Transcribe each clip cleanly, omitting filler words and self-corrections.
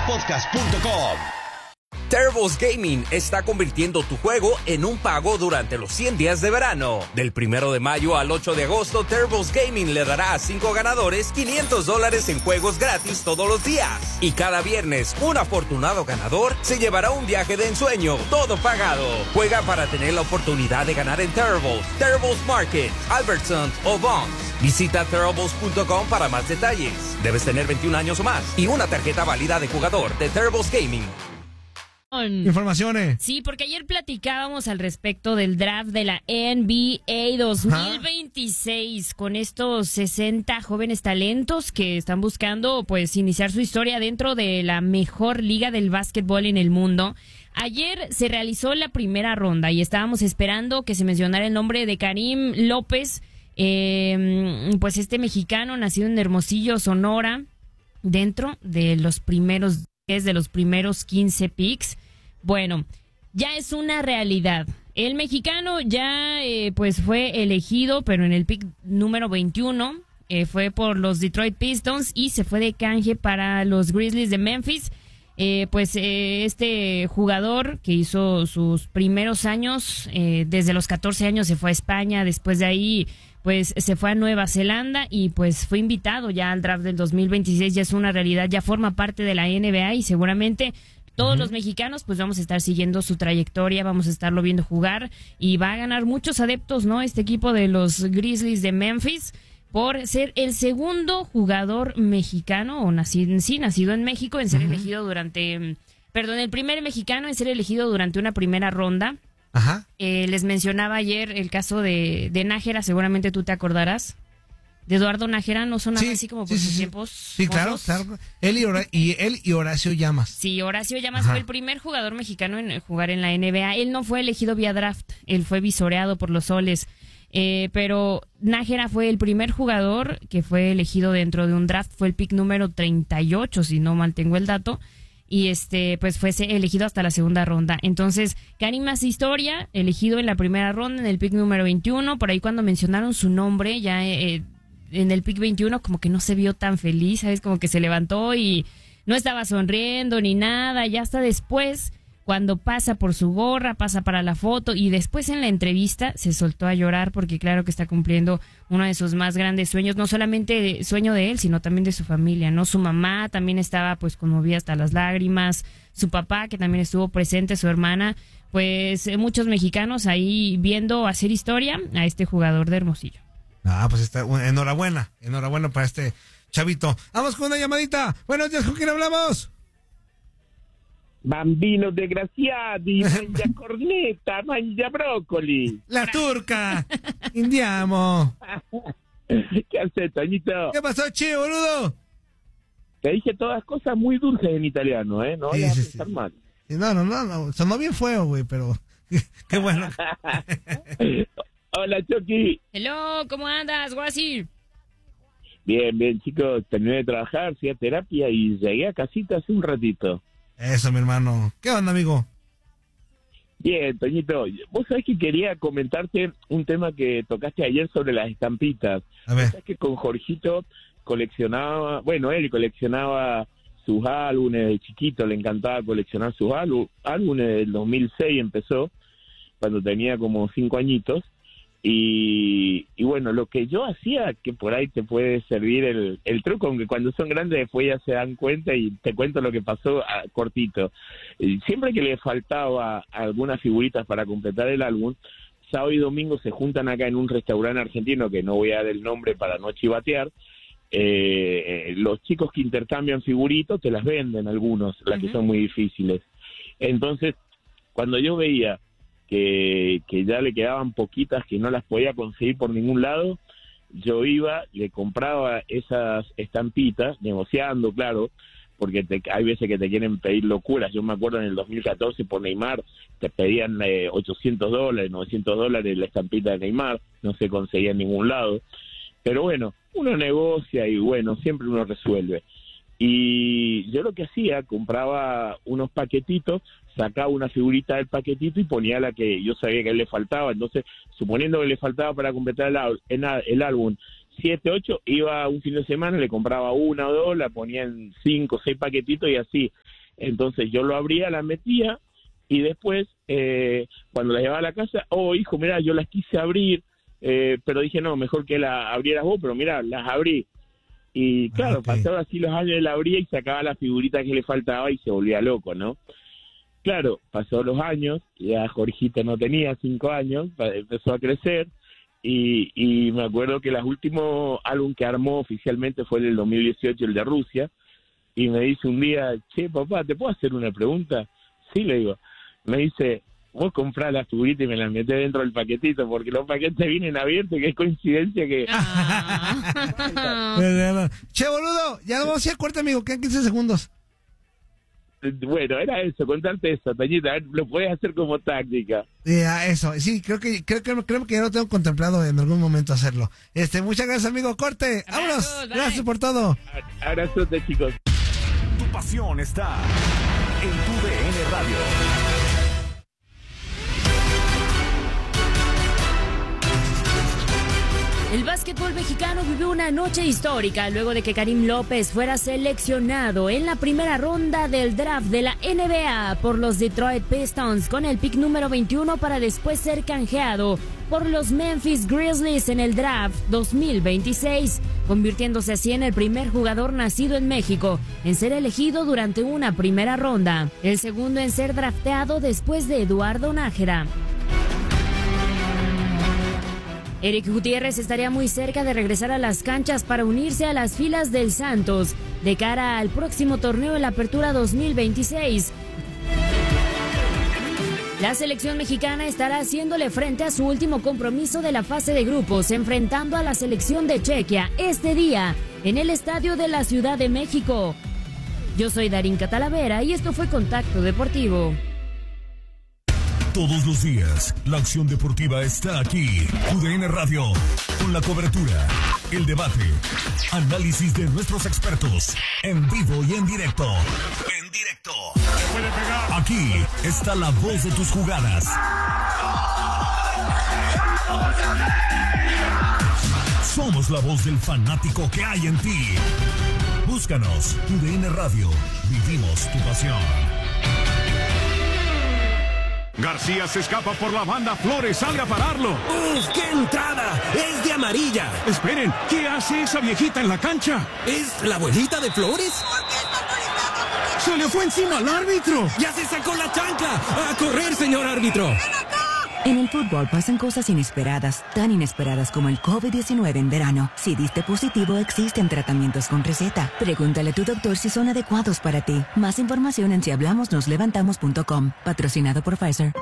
www.turbospodcast.com. Turbo's Gaming está convirtiendo tu juego en un pago durante los 100 días de verano. Del 1 de mayo al 8 de agosto, Turbo's Gaming le dará a 5 ganadores $500 en juegos gratis todos los días. Y cada viernes, un afortunado ganador se llevará un viaje de ensueño, todo pagado. Juega para tener la oportunidad de ganar en Turbo's Market, Albertsons o Vons. Visita Turbo's.com para más detalles. Debes tener 21 años o más y una tarjeta válida de jugador de Turbo's Gaming. Informaciones. Sí, porque ayer platicábamos al respecto del draft de la NBA 2026 con estos 60 jóvenes talentos que están buscando pues iniciar su historia dentro de la mejor liga del básquetbol en el mundo. Ayer se realizó la primera ronda y estábamos esperando que se mencionara el nombre de Karim López, pues este mexicano nacido en Hermosillo, Sonora, dentro de los primeros 15 picks. Bueno, ya es una realidad. El mexicano ya pues fue elegido, pero en el pick número 21 fue por los Detroit Pistons y se fue de canje para los Grizzlies de Memphis. Este jugador que hizo sus primeros años, desde los 14 años se fue a España, después de ahí pues se fue a Nueva Zelanda y pues fue invitado ya al draft del 2026, ya es una realidad, ya forma parte de la NBA y seguramente todos los mexicanos pues vamos a estar siguiendo su trayectoria, vamos a estarlo viendo jugar y va a ganar muchos adeptos, ¿no? Este equipo de los Grizzlies de Memphis por ser el segundo jugador mexicano o nacido en México en ser elegido el primer mexicano en ser elegido durante una primera ronda. Ajá. Les mencionaba ayer el caso de Nájera, seguramente tú te acordarás. De Eduardo Nájera, ¿no sonaba así como por sus tiempos? Sí, claro. Él y Horacio Llamas. Sí, Horacio Llamas fue el primer jugador mexicano en jugar en la NBA. Él no fue elegido vía draft, él fue visoreado por los Soles. Pero Nájera fue el primer jugador que fue elegido dentro de un draft, fue el pick número 38, si no mal tengo el dato. Y pues fue elegido hasta la segunda ronda. Entonces, Karim hace historia, elegido en la primera ronda, en el pick número 21. Por ahí cuando mencionaron su nombre, ya en el pick 21 como que no se vio tan feliz, ¿sabes? Como que se levantó y no estaba sonriendo ni nada. Ya hasta después, cuando pasa por su gorra, pasa para la foto y después en la entrevista se soltó a llorar porque claro que está cumpliendo uno de sus más grandes sueños, no solamente sueño de él, sino también de su familia, ¿no? Su mamá también estaba pues conmovida hasta las lágrimas, su papá que también estuvo presente, su hermana, pues muchos mexicanos ahí viendo hacer historia a este jugador de Hermosillo. Pues enhorabuena para este chavito. Vamos con una llamadita. Buenos días, ¿con quién hablamos? Bambino desgraciati, mangia corneta, mangia brócoli. La turca, indiamo. ¿Qué haces, Toñito? ¿Qué pasó, che, boludo? Te dije todas cosas muy dulces en italiano, ¿eh? No vayas a pensar mal. No, sonó bien feo, güey, pero qué bueno. Hola, Chucky. Hello, ¿cómo andas, Guasi? Bien, chicos, terminé de trabajar, fui a terapia y llegué a casita hace un ratito. Eso, mi hermano. ¿Qué onda, amigo? Bien, Toñito, vos sabés que quería comentarte un tema que tocaste ayer sobre las estampitas. A ver. Sabés que con Jorgito él coleccionaba sus álbumes de chiquito, le encantaba coleccionar sus álbumes del 2006 empezó, cuando tenía como 5 añitos. Y bueno, lo que yo hacía, que por ahí te puede servir el truco, aunque cuando son grandes después ya se dan cuenta y te cuento lo que pasó cortito. Siempre que le faltaba algunas figuritas para completar el álbum, sábado y domingo se juntan acá en un restaurante argentino, que no voy a dar el nombre para no chivatear. Los chicos que intercambian figuritos te las venden algunos, las que son muy difíciles. Entonces, cuando yo veía que ya le quedaban poquitas que no las podía conseguir por ningún lado, yo iba, le compraba esas estampitas, negociando, claro, porque hay veces que te quieren pedir locuras. Yo me acuerdo en el 2014 por Neymar, te pedían $800, $900 la estampita de Neymar, no se conseguía en ningún lado. Pero bueno, uno negocia y bueno, siempre uno resuelve. Y yo lo que hacía, compraba unos paquetitos, sacaba una figurita del paquetito y ponía la que yo sabía que a él le faltaba. Entonces, suponiendo que le faltaba para completar el álbum 7, 8, iba un fin de semana, le compraba 1 o 2, la ponía en 5, 6 paquetitos y así. Entonces yo lo abría, la metía, y después, cuando las llevaba a la casa, hijo, mira, yo las quise abrir, pero dije, no, mejor que la abrieras vos, pero mira, las abrí. Y claro, pasaron así los años, la abría y sacaba la figurita que le faltaba y se volvía loco, ¿no? Claro, pasó los años, ya Jorgito no tenía 5 años, empezó a crecer, y me acuerdo que el último álbum que armó oficialmente fue el del 2018, el de Rusia, y me dice un día, che, papá, ¿te puedo hacer una pregunta? Sí, le digo. Me dice, vos comprás la figurita y me la metés dentro del paquetito, porque los paquetes vienen abiertos, que es coincidencia que... Che, boludo, ya nos vamos a ir a corte, amigo, quedan 15 segundos. Bueno, era eso, contarte eso, Toñita, a ver, lo puedes hacer como táctica. Eso, sí, creo que ya lo tengo contemplado en algún momento hacerlo. Muchas gracias, amigo, corte, vámonos, gracias por todo. Abrazote, chicos. Tu pasión está en tu DN Radio. El básquetbol mexicano vivió una noche histórica luego de que Karim López fuera seleccionado en la primera ronda del draft de la NBA por los Detroit Pistons con el pick número 21 para después ser canjeado por los Memphis Grizzlies en el draft 2026, convirtiéndose así en el primer jugador nacido en México en ser elegido durante una primera ronda, el segundo en ser drafteado después de Eduardo Nájera. Eric Gutiérrez estaría muy cerca de regresar a las canchas para unirse a las filas del Santos de cara al próximo torneo de la Apertura 2026. La selección mexicana estará haciéndole frente a su último compromiso de la fase de grupos, enfrentando a la selección de Chequia este día en el Estadio de la Ciudad de México. Yo soy Darinka Talavera y esto fue Contacto Deportivo. Todos los días, la acción deportiva está aquí. UDN Radio, con la cobertura, el debate, análisis de nuestros expertos, en vivo y en directo. En directo. Aquí está la voz de tus jugadas. Somos la voz del fanático que hay en ti. Búscanos, UDN Radio. Vivimos tu pasión. García se escapa por la banda, Flores sale a pararlo. ¡Uf, qué entrada! ¡Es de amarilla! Esperen, ¿qué hace esa viejita en la cancha? ¿Es la abuelita de Flores? ¡Se le fue encima al árbitro! ¡Ya se sacó la chancla! ¡A correr, señor árbitro! En el fútbol pasan cosas inesperadas, tan inesperadas como el COVID-19 en verano. Si diste positivo, existen tratamientos con receta. Pregúntale a tu doctor si son adecuados para ti. Más información en sihablamosnoslevantamos.com. Patrocinado por Pfizer.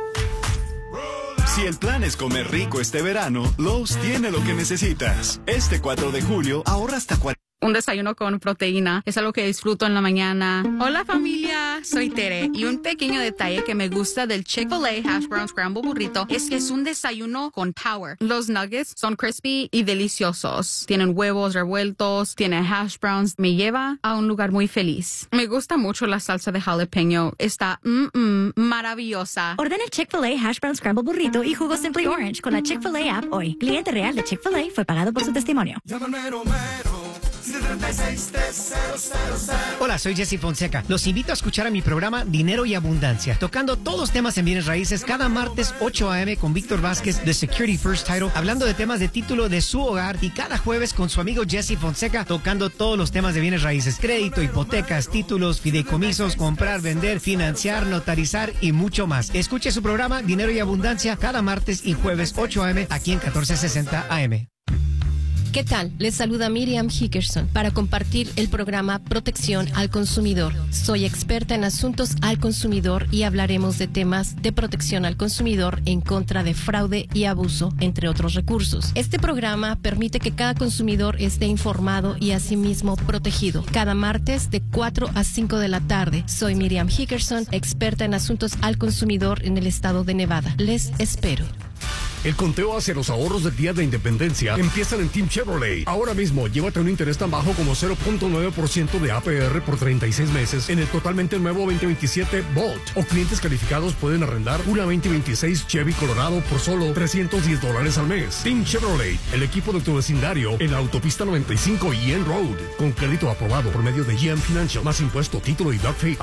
Si el plan es comer rico este verano, Lowe's tiene lo que necesitas. Este 4 de julio, ahorra hasta 40. Un desayuno con proteína es algo que disfruto en la mañana. Hola familia, soy Tere y un pequeño detalle que me gusta del Chick-fil-A Hash Brown Scramble Burrito es que es un desayuno con power. Los nuggets son crispy y deliciosos. Tienen huevos revueltos, tienen hash browns. Me lleva a un lugar muy feliz. Me gusta mucho la salsa de jalapeño. Está maravillosa. Ordena el Chick-fil-A Hash Brown Scramble Burrito y jugo Simply Orange con la Chick-fil-A app hoy. Cliente real de Chick-fil-A fue pagado por su testimonio. Hola, soy Jesse Fonseca. Los invito a escuchar a mi programa Dinero y Abundancia, tocando todos los temas en bienes raíces cada martes 8 a.m. con Víctor Vázquez de Security First Title, hablando de temas de título de su hogar, y cada jueves con su amigo Jesse Fonseca, tocando todos los temas de bienes raíces, crédito, hipotecas, títulos, fideicomisos, comprar, vender, financiar, notarizar y mucho más. Escuche su programa Dinero y Abundancia cada martes y jueves 8 a.m. aquí en 1460 AM. ¿Qué tal? Les saluda Miriam Hickerson para compartir el programa Protección al Consumidor. Soy experta en asuntos al consumidor y hablaremos de temas de protección al consumidor en contra de fraude y abuso, entre otros recursos. Este programa permite que cada consumidor esté informado y asimismo protegido. Cada martes de 4 a 5 de la tarde. Soy Miriam Hickerson, experta en asuntos al consumidor en el estado de Nevada. Les espero. El conteo hacia los ahorros del Día de Independencia empiezan en Team Chevrolet. Ahora mismo, llévate un interés tan bajo como 0.9% de APR por 36 meses en el totalmente nuevo 2027 Bolt. O clientes calificados pueden arrendar una 2026 Chevy Colorado por solo $310 al mes. Team Chevrolet, el equipo de tu vecindario en la autopista 95 y en Road. Con crédito aprobado por medio de GM Financial, más impuesto, título y doc fee.